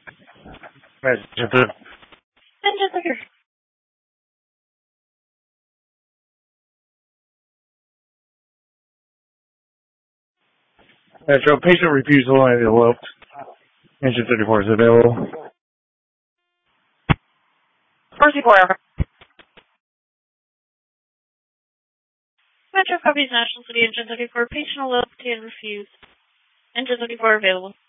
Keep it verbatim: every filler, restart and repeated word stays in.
Engine thirty. Engine thirty. Metro, patient refusal and eloped. Engine thirty-four is available. forty-four over. Metro copies National City Engine thirty-four. Patient eloped and refused. Engine thirty-four available.